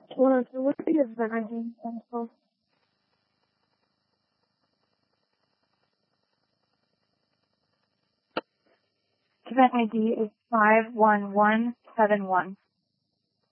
What is the ID stand for? Event ID is 51171.